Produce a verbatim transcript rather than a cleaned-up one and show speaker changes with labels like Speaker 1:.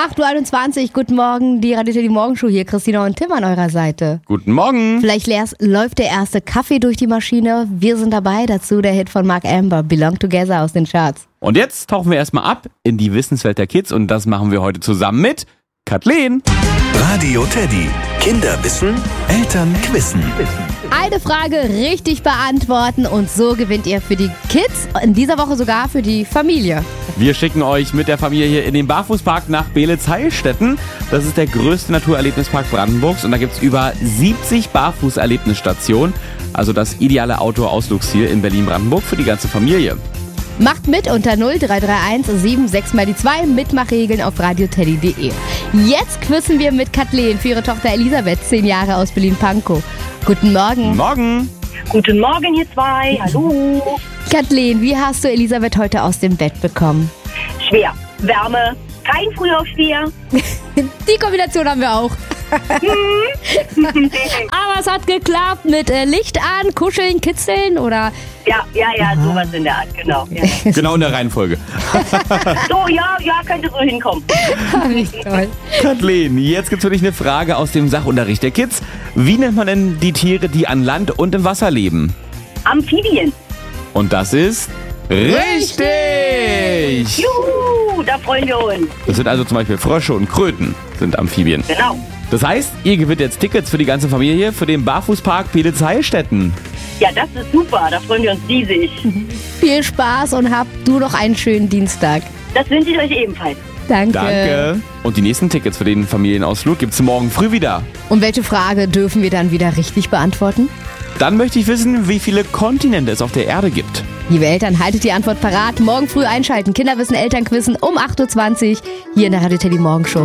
Speaker 1: acht Uhr einundzwanzig, guten Morgen, die Radio Teddy Morgenshow hier, Christina und Tim an eurer Seite.
Speaker 2: Guten Morgen.
Speaker 1: Vielleicht leer's, läuft der erste Kaffee durch die Maschine. Wir sind dabei, dazu der Hit von Mark Amber, Belong Together aus den Charts.
Speaker 2: Und jetzt tauchen wir erstmal ab in die Wissenswelt der Kids und das machen wir heute zusammen mit Kathleen.
Speaker 3: Radio Teddy. Kinder wissen, Eltern quissen.
Speaker 1: Eine Frage richtig beantworten und so gewinnt ihr für die Kids, in dieser Woche sogar für die Familie.
Speaker 2: Wir schicken euch mit der Familie hier in den Barfußpark nach Beelitz-Heilstätten. Das ist der größte Naturerlebnispark Brandenburgs und da gibt es über siebzig Barfußerlebnisstationen. Also das ideale Outdoor-Ausflugsziel in Berlin-Brandenburg für die ganze Familie.
Speaker 1: Macht mit unter null drei drei eins sieben sechs mal die zwei, Mitmachregeln auf radioteddy punkt de. Jetzt quizzen wir mit Kathleen für ihre Tochter Elisabeth, zehn Jahre aus Berlin-Pankow. Guten Morgen.
Speaker 2: Morgen.
Speaker 4: Guten Morgen, ihr zwei. Hallo.
Speaker 1: Kathleen, wie hast du Elisabeth heute aus dem Bett bekommen?
Speaker 4: Schwer. Wärme. Kein Frühaufsteher.
Speaker 1: Die Kombination haben wir auch. Aber es hat geklappt mit äh, Licht an, kuscheln, kitzeln oder...
Speaker 4: Ja, ja, ja, sowas in der Art, genau. Ja.
Speaker 2: Genau in der Reihenfolge.
Speaker 4: So, ja, ja, könnte so hinkommen.
Speaker 1: Richtig toll.
Speaker 2: Kathleen, jetzt gibt's für dich eine Frage aus dem Sachunterricht der Kids. Wie nennt man denn die Tiere, die an Land und im Wasser leben?
Speaker 4: Amphibien.
Speaker 2: Und das ist richtig!
Speaker 4: Juhu, da freuen wir uns.
Speaker 2: Das sind also zum Beispiel Frösche und Kröten, sind Amphibien.
Speaker 4: Genau.
Speaker 2: Das heißt, ihr gewinnt jetzt Tickets für die ganze Familie für den Barfußpark Beelitz-Heilstätten.
Speaker 4: Ja, das ist super, da freuen wir uns riesig.
Speaker 1: Viel Spaß und habt du noch einen schönen Dienstag.
Speaker 4: Das wünsche ich euch ebenfalls.
Speaker 1: Danke.
Speaker 2: Danke. Und die nächsten Tickets für den Familienausflug gibt's morgen früh wieder.
Speaker 1: Und welche Frage dürfen wir dann wieder richtig beantworten?
Speaker 2: Dann möchte ich wissen, wie viele Kontinente es auf der Erde gibt.
Speaker 1: Liebe Eltern, haltet die Antwort parat. Morgen früh einschalten. Kinderwissen, Elternquissen um acht Uhr zwanzig hier in der Radio Teddy Morgenshow.